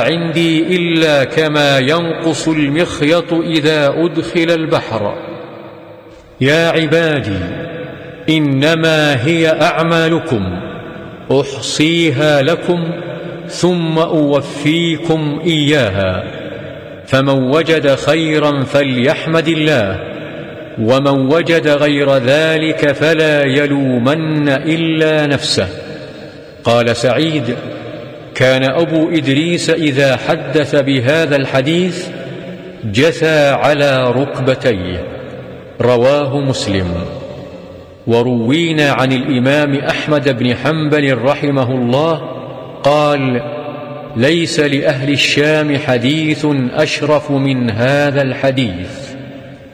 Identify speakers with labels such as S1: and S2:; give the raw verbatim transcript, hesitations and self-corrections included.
S1: عندي إلا كما ينقص المخيط إذا أدخل البحر. يا عبادي إنما هي أعمالكم أحصيها لكم ثم أوفيكم إياها، فمن وجد خيرا فليحمد الله، ومن وجد غير ذلك فلا يلومن إلا نفسه. قال سعيد: كان أبو إدريس إذا حدث بهذا الحديث جثى على ركبتيه. رواه مسلم. وروينا عن الإمام أحمد بن حنبل رحمه الله قال: ليس لأهل الشام حديث أشرف من هذا الحديث.